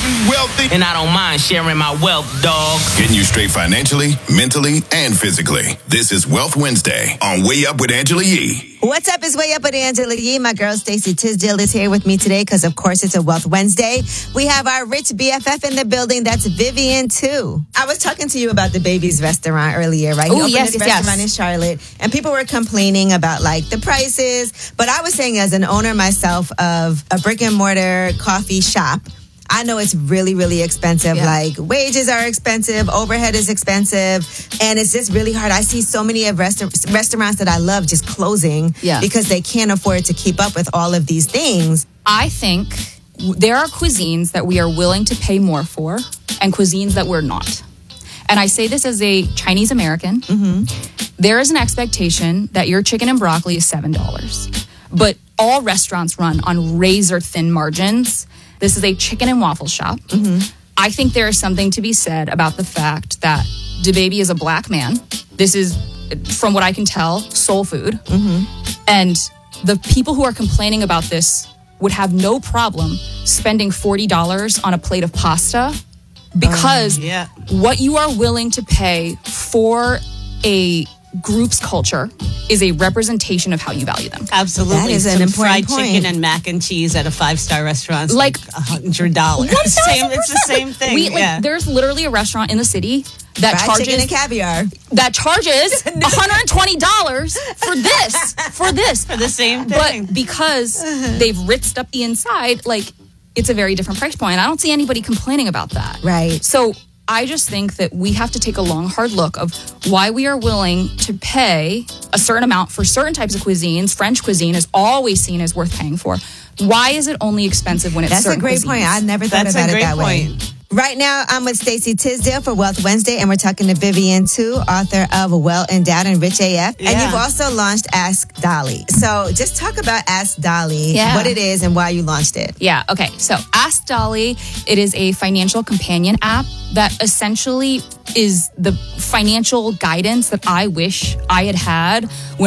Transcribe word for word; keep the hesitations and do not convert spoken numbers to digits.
wealthy. And I don't mind sharing my wealth, dog. Getting you straight financially, mentally, and physically. This is Wealth Wednesday on Way Up with Angela Yee. What's up? It's Way Up with Angela Yee. My girl Stacey Tisdale is here with me today because, of course, it's a Wealth Wednesday. We have our rich B F F in the building. That's Vivian, too. I was talking to you about the Baby's restaurant earlier, right? Oh, yes, this yes, restaurant yes. in Charlotte, and people were complaining about, like, the prices. But I was saying, as an owner myself of a brick and mortar coffee shop, I know it's really, really expensive. Yeah. Like, wages are expensive, overhead is expensive, and it's just really hard. I see so many of resta- restaurants that I love just closing Yeah. because they can't afford to keep up with all of these things. I think there are cuisines that we are willing to pay more for and cuisines that we're not. And I say this as a Chinese American. Mm-hmm. There is an expectation that your chicken and broccoli is seven dollars. But all restaurants run on razor thin margins. This is a chicken and waffle shop. Mm-hmm. I think there is something to be said about the fact that DaBaby is a black man. This is, from what I can tell, soul food. Mm-hmm. And the people who are complaining about this would have no problem spending forty dollars on a plate of pasta because um, yeah. what you are willing to pay for a group's culture is a representation of how you value them. Absolutely. That is an Some important fried point. chicken and mac and cheese at a five-star restaurant is Like, like a hundred dollars. It's the same thing. We, like, yeah. There's literally a restaurant in the city that Fried charges chicken and caviar. that charges one hundred twenty dollars for this, for this, For the same thing. But because they've ritzed up the inside, like, it's a very different price point. I don't see anybody complaining about that. Right. So I just think that we have to take a long, hard look of why we are willing to pay a certain amount for certain types of cuisines. French cuisine is always seen as worth paying for. Why is it only expensive when it's That's a certain great cuisines? point. I never thought That's about a it great that way. point. Right now, I'm with Stacey Tisdale for Wealth Wednesday, and we're talking to Vivian, too, author of Well Endowed and Rich A F. And Yeah. you've also launched Ask Dolly. So just talk about Ask Dolly, Yeah. what it is and why you launched it. Yeah, okay. So Ask Dolly, it is a financial companion app that essentially is the financial guidance that I wish I had had when